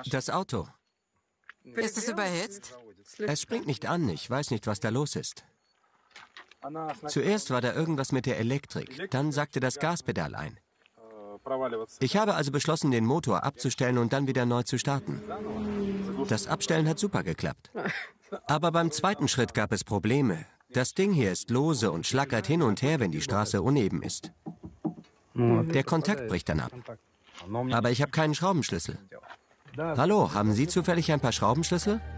Das Auto. Ist es überhitzt? Es springt nicht an. Ich weiß nicht, was da los ist. Zuerst war da irgendwas mit der Elektrik. Dann sagte das Gaspedal ein. Ich habe also beschlossen, den Motor abzustellen und dann wieder neu zu starten. Das Abstellen hat super geklappt. Aber beim zweiten Schritt gab es Probleme. Das Ding hier ist lose und schlackert hin und her, wenn die Straße uneben ist. Der Kontakt bricht dann ab. Aber ich habe keinen Schraubenschlüssel. Hallo, haben Sie zufällig ein paar Schraubenschlüssel?